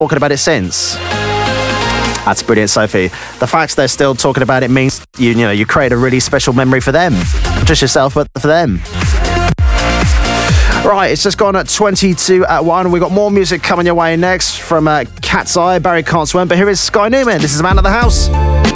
talking about it since. That's brilliant, Sophie. The fact they're still talking about it means you create a really special memory for them. Not just yourself, but for them. Right, it's just gone at 22 at 1. We've got more music coming your way next from Cat's Eye, Barry Can't Swim. But here is Sky Newman. This is Man of the House.